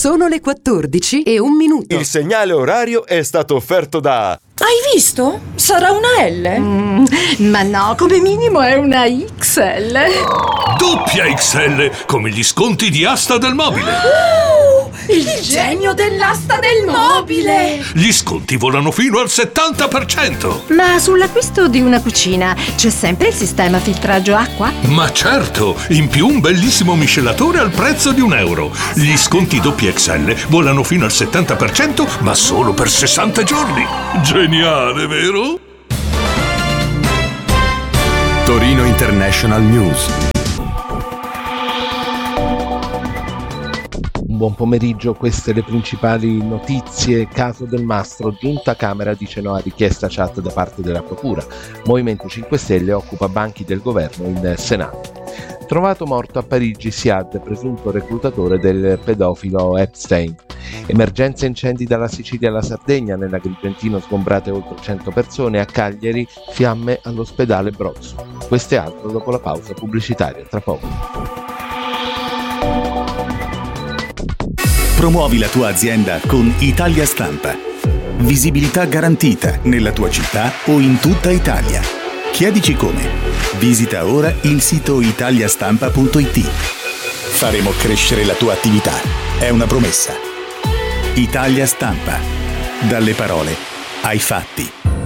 Sono le 14:01. Il segnale orario è stato offerto da... Hai visto? Sarà una L? Ma no, come minimo è una XL. Doppia XL, come gli sconti di Asta del Mobile. Il genio dell'asta del mobile! Gli sconti volano fino al 70%. Ma sull'acquisto di una cucina c'è sempre il sistema filtraggio acqua? Ma certo, in più un bellissimo miscelatore al prezzo di €1. Gli sconti doppia XL volano fino al 70%, ma solo per 60 giorni. Geniale, vero? Torino International News. Buon pomeriggio, queste le principali notizie. Caso Del Mastro, giunta Camera dice no a richiesta chat da parte della Procura. Movimento 5 Stelle occupa banchi del governo in Senato. Trovato morto a Parigi Siad, presunto reclutatore del pedofilo Epstein. Emergenza incendi dalla Sicilia alla Sardegna, nell'Agrigentino sgombrate oltre 100 persone, a Cagliari fiamme all'ospedale Brozzo. Questo e altro dopo la pausa pubblicitaria, tra poco. Promuovi la tua azienda con Italia Stampa. Visibilità garantita nella tua città o in tutta Italia. Chiedici come. Visita ora il sito italiastampa.it. Faremo crescere la tua attività. È una promessa. Italia Stampa. Dalle parole ai fatti.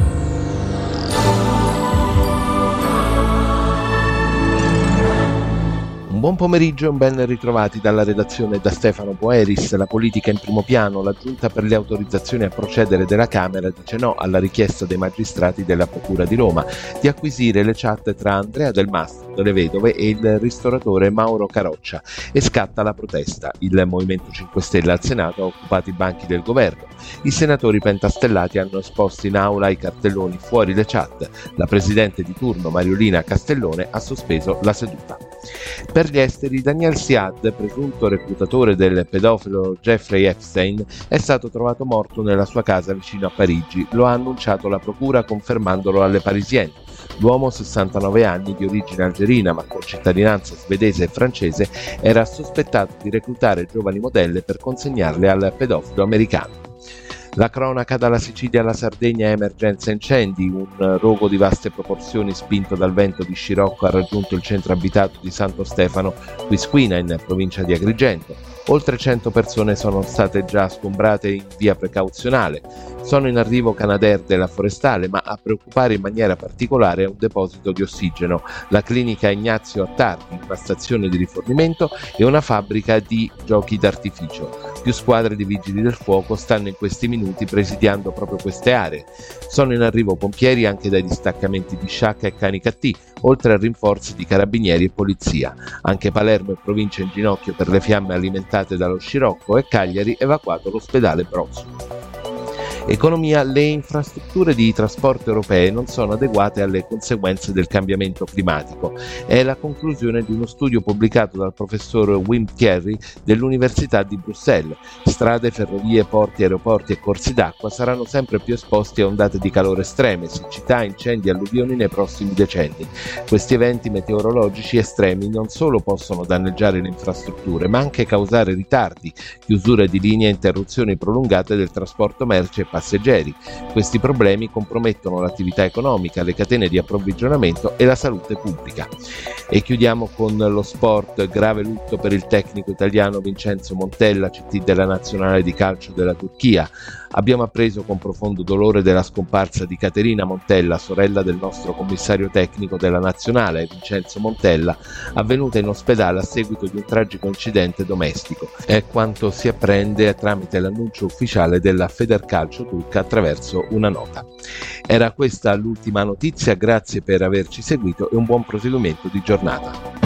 Buon pomeriggio e un ben ritrovati dalla redazione da Stefano Poeris. La politica in primo piano. La giunta per le autorizzazioni a procedere della Camera dice no alla richiesta dei magistrati della Procura di Roma di acquisire le chat tra Andrea Del Mastro, delle Vedove, e il ristoratore Mauro Caroccia, e scatta la protesta. Il Movimento 5 Stelle al Senato ha occupato i banchi del governo. I senatori pentastellati hanno esposto in aula i cartelloni fuori le chat. La presidente di turno Mariolina Castellone ha sospeso la seduta. Per gli esteri, Daniel Siad, presunto reclutatore del pedofilo Jeffrey Epstein, è stato trovato morto nella sua casa vicino a Parigi. Lo ha annunciato la procura confermandolo alle Parisienne. L'uomo, 69 anni, di origine algerina ma con cittadinanza svedese e francese, era sospettato di reclutare giovani modelle per consegnarle al pedofilo americano. La cronaca dalla Sicilia alla Sardegna, emergenza incendi. Un rogo di vaste proporzioni spinto dal vento di scirocco ha raggiunto il centro abitato di Santo Stefano Quisquina, in provincia di Agrigento. Oltre 100 persone sono state già sgombrate in via precauzionale. Sono in arrivo Canadair della Forestale, ma a preoccupare in maniera particolare è un deposito di ossigeno, la clinica Ignazio Attardi, una stazione di rifornimento e una fabbrica di giochi d'artificio. Più squadre di vigili del fuoco stanno in questi minuti presidiando proprio queste aree. Sono in arrivo pompieri anche dai distaccamenti di Sciacca e Canicattì, oltre a rinforzi di carabinieri e polizia. Anche Palermo e provincia in ginocchio per le fiamme alimentate dallo scirocco, e Cagliari evacuato l'ospedale Brozzo. Economia. Le infrastrutture di trasporto europee non sono adeguate alle conseguenze del cambiamento climatico. È la conclusione di uno studio pubblicato dal professor Wim Thierry dell'Università di Bruxelles. Strade, ferrovie, porti, aeroporti e corsi d'acqua saranno sempre più esposti a ondate di calore estreme, siccità, incendi e alluvioni nei prossimi decenni. Questi eventi meteorologici estremi non solo possono danneggiare le infrastrutture, ma anche causare ritardi, chiusure di linee e interruzioni prolungate del trasporto merci e passeggeri. Questi problemi compromettono l'attività economica, le catene di approvvigionamento e la salute pubblica. E chiudiamo con lo sport. Grave lutto per il tecnico italiano Vincenzo Montella, CT della nazionale di calcio della Turchia. Abbiamo appreso con profondo dolore della scomparsa di Caterina Montella, sorella del nostro commissario tecnico della nazionale, Vincenzo Montella, avvenuta in ospedale a seguito di un tragico incidente domestico. È quanto si apprende tramite l'annuncio ufficiale della Federcalcio turca attraverso una nota. Era questa l'ultima notizia, grazie per averci seguito e un buon proseguimento di giornata.